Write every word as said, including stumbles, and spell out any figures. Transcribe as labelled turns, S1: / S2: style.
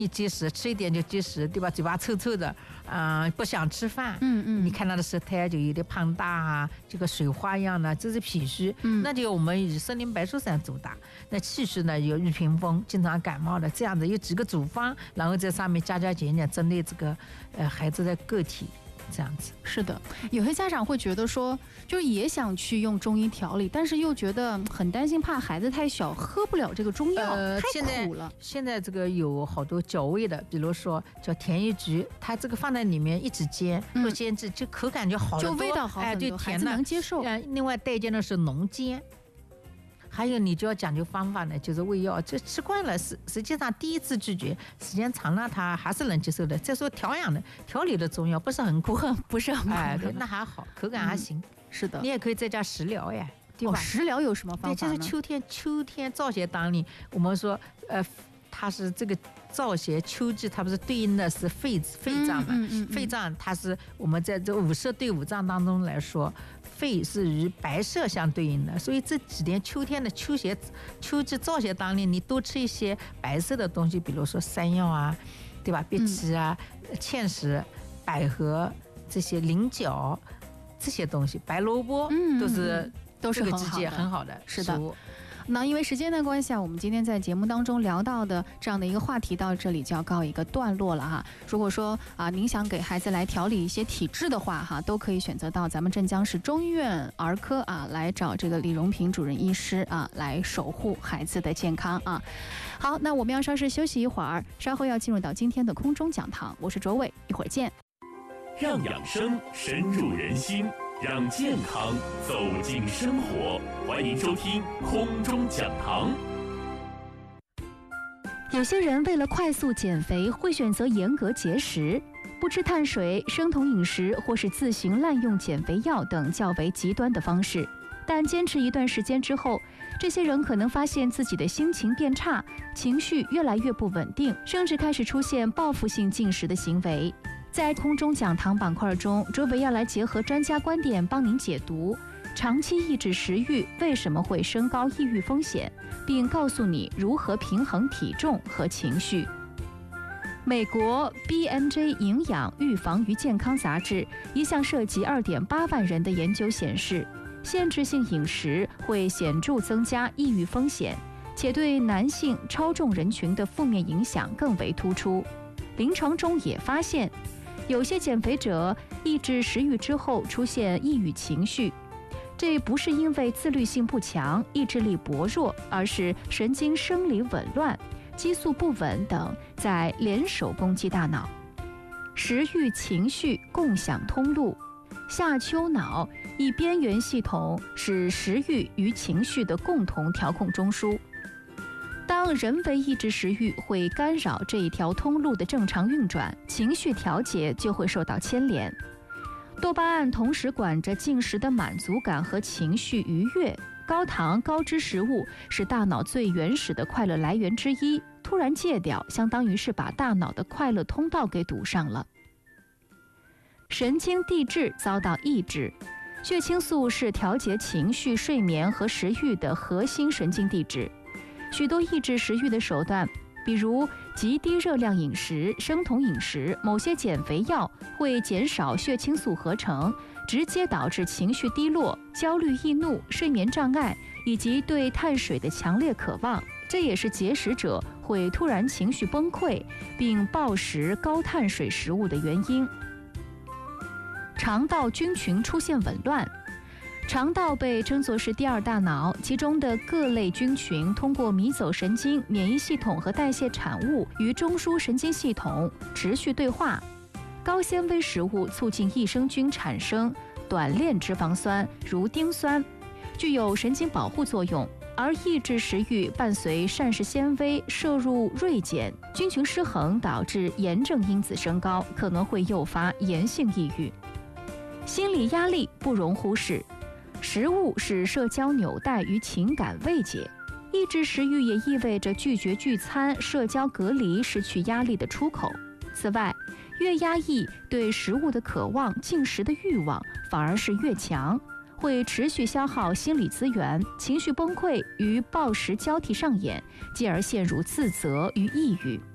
S1: 一积食，吃一点就积食，对吧？嘴巴臭臭的，嗯、呃，不想吃饭。
S2: 嗯嗯，
S1: 你看他的舌苔就有点胖大啊，这个水花一样的，这是脾虚。嗯，那就我们以生灵白术散主打。那气虚呢，有玉屏风，经常感冒的，这样子有几个组方，然后在上面加加减减，针对这个呃孩子的个体。这样子
S2: 是的，有些家长会觉得说，就是也想去用中医调理，但是又觉得很担心，怕孩子太小喝不了这个中药，呃、太苦了。
S1: 现在这个有好多调味的，比如说叫甜玉菊，它这个放在里面一直煎，做煎制，就口感就好得多，
S2: 就味道好很多，
S1: 哎，对，甜的
S2: 能接受。
S1: 嗯，另外带煎的是浓煎。还有你就要讲究方法呢，就是喂药，就吃惯了，实实际上第一次拒绝，时间长了他还是能接受的。再说调养的、调理的中药不是很苦，
S2: 不是很苦，
S1: 哎，对，那还好，口感还行。嗯、
S2: 是的，
S1: 你也可以再加食疗呀，对吧？
S2: 哦、食疗有什么方法呢？
S1: 对，就是秋天，秋天燥邪当令，我们说，呃。它是这个燥邪秋季，它不是对应的是肺肺脏嘛？嗯嗯嗯嗯、肺脏它是我们在这五色对五脏当中来说，肺是与白色相对应的，所以这几天秋天的秋邪、秋季燥邪当令，你多吃一些白色的东西，比如说山药啊，对吧？荸荠啊、嗯、芡实、百合这些菱角这些东西，白萝卜、嗯、都是
S2: 都是
S1: 这个季节很好的
S2: 食物。
S1: 是的。
S2: 那因为时间的关系啊，我们今天在节目当中聊到的这样的一个话题到这里就要告一个段落了哈。如果说啊您想给孩子来调理一些体质的话哈，都可以选择到咱们镇江市中医院儿科啊来找这个李荣平主任医师啊来守护孩子的健康啊。好，那我们要稍事休息一会儿，稍后要进入到今天的空中讲堂，我是卓伟，一会儿见。
S3: 让养生深入人心，让健康走进生活，欢迎收听空中讲堂。
S4: 有些人为了快速减肥，会选择严格节食，不吃碳水、生酮饮食，或是自行滥用减肥药等较为极端的方式。但坚持一段时间之后，这些人可能发现自己的心情变差，情绪越来越不稳定，甚至开始出现报复性进食的行为。在空中讲堂板块中，卓伟要来结合专家观点帮您解读长期抑制食欲为什么会升高抑郁风险，并告诉你如何平衡体重和情绪。美国 B M J 营养预防与健康杂志一项涉及 二点八万人的研究显示，限制性饮食会显著增加抑郁风险，且对男性超重人群的负面影响更为突出。临床中也发现，有些减肥者抑制食欲之后出现抑郁情绪，这不是因为自律性不强、意志力薄弱，而是神经生理紊乱、激素不稳等在联手攻击大脑。食欲情绪共享通路，下丘脑一边缘系统是食欲与情绪的共同调控中枢。当人为抑制食欲，会干扰这一条通路的正常运转，情绪调节就会受到牵连。多巴胺同时管着进食的满足感和情绪愉悦，高糖高脂食物是大脑最原始的快乐来源之一，突然戒掉，相当于是把大脑的快乐通道给堵上了。神经递质遭到抑制，血清素是调节情绪、睡眠和食欲的核心神经递质。许多抑制食欲的手段，比如极低热量饮食、生酮饮食、某些减肥药，会减少血清素合成，直接导致情绪低落、焦虑易怒、睡眠障碍以及对碳水的强烈渴望。这也是节食者会突然情绪崩溃并暴食高碳水食物的原因。肠道菌群出现紊乱。肠道被称作是第二大脑，其中的各类菌群通过迷走神经、免疫系统和代谢产物与中枢神经系统持续对话。高纤维食物促进益生菌产生短链脂肪酸，如丁酸，具有神经保护作用。而抑制食欲伴随膳食纤维摄入锐减，菌群失衡导致炎症因子升高，可能会诱发炎性抑郁。心理压力不容忽视。食物是社交纽带与情感慰藉，抑制食欲也意味着拒绝聚餐、社交隔离，失去压力的出口。此外，越压抑对食物的渴望、进食的欲望反而是越强，会持续消耗心理资源，情绪崩溃与暴食交替上演，继而陷入自责与抑郁。